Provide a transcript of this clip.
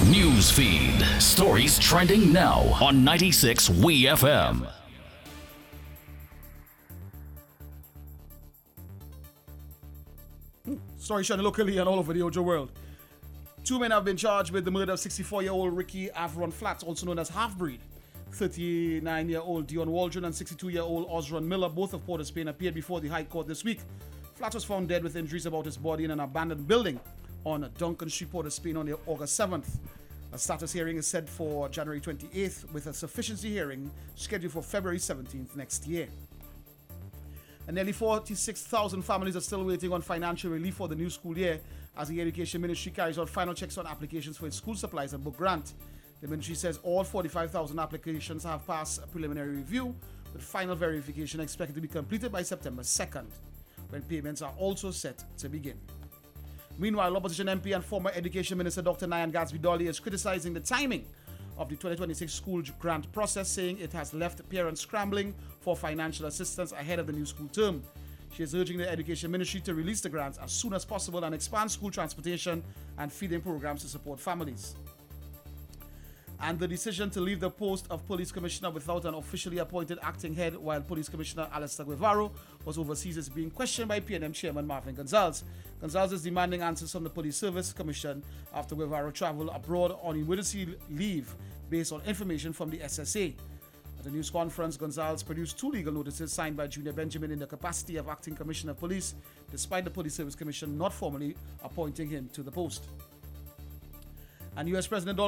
News feed. Stories trending now on 96 WeFM. Story trending locally and all over the Ojo world. Two men have been charged with the murder of 64-year-old Ricky Avron Flats, also known as Half-Breed. 39-year-old Dion Waldron and 62-year-old Osron Miller, both of Port of Spain, appeared before the High Court this week. Flat was found dead with injuries about his body in an abandoned building on Duncan Street, Port of Spain on August 7th. A status hearing is set for January 28th, with a sufficiency hearing scheduled for February 17th next year. And nearly 46,000 families are still waiting on financial relief for the new school year as the Education Ministry carries out final checks on applications for its school supplies and book grant. The ministry says all 45,000 applications have passed a preliminary review, with final verification expected to be completed by September 2nd, when payments are also set to begin. Meanwhile, opposition MP and former Education Minister Dr. Nyan Gatsby-Dolly is criticizing the timing of the 2026 school grant process, saying it has left parents scrambling for financial assistance ahead of the new school term. She is urging the Education Ministry to release the grants as soon as possible and expand school transportation and feeding programs to support families. And the decision to leave the post of Police Commissioner without an officially appointed acting head while Police Commissioner Alistair Guevara was overseas is being questioned by PNM Chairman Marvin Gonzalez. Gonzalez is demanding answers from the Police Service Commission after Guevara traveled abroad on emergency leave based on information from the SSA. At a news conference, Gonzalez produced two legal notices signed by Junior Benjamin in the capacity of acting Commissioner of Police, despite the Police Service Commission not formally appointing him to the post. And U.S. President Donald